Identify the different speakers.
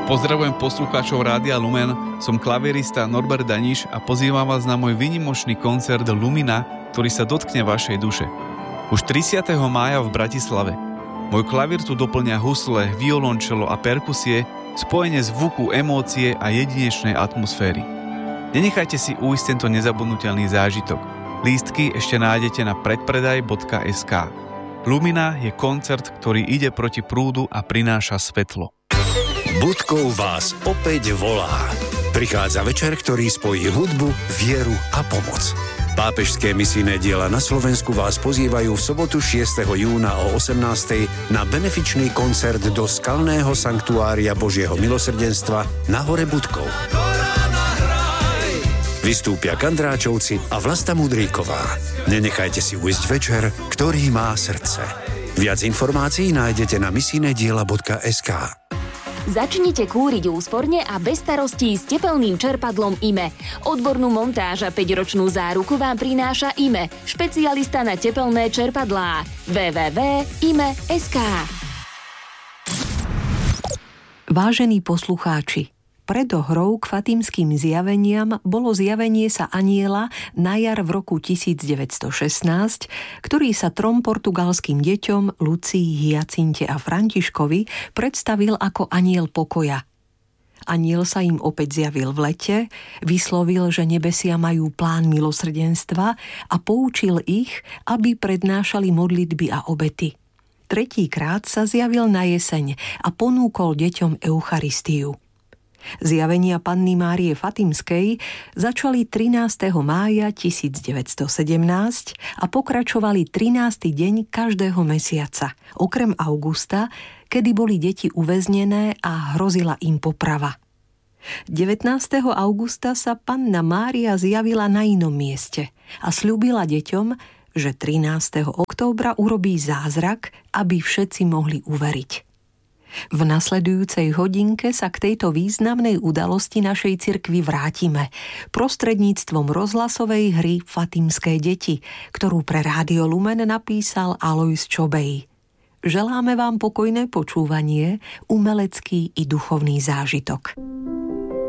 Speaker 1: Pozdravujem poslucháčov Rádia Lumen, som klavirista Norbert Daniš a pozývam vás na môj výnimočný koncert Lumina, ktorý sa dotkne vašej duše. Už 30. mája v Bratislave. Môj klavír tu doplňa husle, violončelo a perkusie, spojenie zvuku, emócie a jedinečnej atmosféry. Nenechajte si ujsť tento nezabudnutelný zážitok. Lístky ešte nájdete na predpredaj.sk. Lumina je koncert, ktorý ide proti prúdu a prináša svetlo.
Speaker 2: Budkov vás opäť volá. Prichádza večer, ktorý spojí hudbu, vieru a pomoc. Pápežské misijné diela na Slovensku vás pozývajú v sobotu 6. júna o 18:00 na benefičný koncert do Skalného sanktuária Božieho milosrdenstva na hore Budkov. Vystúpia Kandráčovci a Vlasta Mudríková. Nenechajte si ujsť večer, ktorý má srdce. Viac informácií nájdete na misijnediela.sk.
Speaker 3: Začnite kúriť úsporne a bez starostí s tepelným čerpadlom IME. Odbornú montáž a 5-ročnú záruku vám prináša IME, špecialista na tepelné čerpadlá. www.ime.sk.
Speaker 4: Vážení poslucháči, pred ohrou k fatímskym zjaveniam bolo zjavenie sa anjela na jar v roku 1916, ktorý sa 3 portugalským deťom Lucii, Hyacinte a Františkovi predstavil ako anjel pokoja. Anjel sa im opäť zjavil v lete, vyslovil, že nebesia majú plán milosrdenstva a poučil ich, aby prednášali modlitby a obety. Tretíkrát sa zjavil na jeseň a ponúkol deťom Eucharistiu. Zjavenia Panny Márie Fatimskej začali 13. mája 1917 a pokračovali 13. deň každého mesiaca, okrem augusta, kedy boli deti uväznené a hrozila im poprava. 19. augusta sa Panna Mária zjavila na inom mieste a sľúbila deťom, že 13. októbra urobí zázrak, aby všetci mohli uveriť. V nasledujúcej hodinke sa k tejto významnej udalosti našej cirkvi vrátime prostredníctvom rozhlasovej hry Fatimské deti, ktorú pre Rádio Lumen napísal Alojz Čobej. Želáme vám pokojné počúvanie, umelecký i duchovný zážitok.